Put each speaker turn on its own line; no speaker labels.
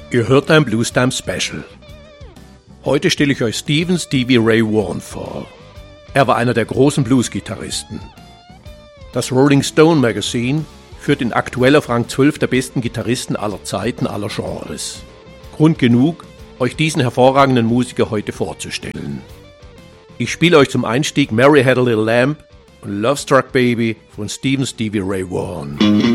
Ihr hört ein Bluestime Special. Heute stelle ich euch Stevie Ray Vaughan vor. Er war einer der großen Blues-Gitarristen. Das Rolling Stone Magazine führt ihn aktuell auf Rang 12 der besten Gitarristen aller Zeiten, aller Genres. Grund genug, euch diesen hervorragenden Musiker heute vorzustellen. Ich spiele euch zum Einstieg Mary Had a Little Lamb und Love Struck Baby von Stevie Ray Vaughan.